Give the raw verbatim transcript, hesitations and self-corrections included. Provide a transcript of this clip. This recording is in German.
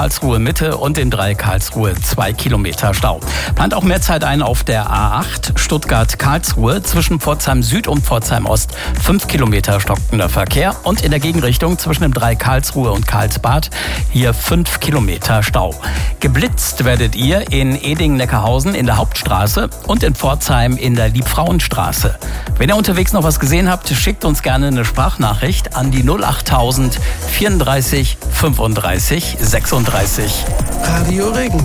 Karlsruhe Mitte und in drei Karlsruhe zwei Kilometer Stau. Plant auch mehr Zeit ein auf der A acht Stuttgart-Karlsruhe zwischen Pforzheim Süd und Pforzheim Ost. fünf Kilometer stockender Verkehr und in der Gegenrichtung zwischen dem drei Karlsruhe und Karlsbad hier fünf Kilometer Stau. Geblitzt werdet ihr in Eding-Neckarhausen in der Hauptstraße und in Pforzheim in der Liebfrauenstraße. Wenn ihr unterwegs noch was gesehen habt, schickt uns gerne eine Sprachnachricht an die null achttausend vierunddreißig fünfunddreißig sechsunddreißig. Radio Regen.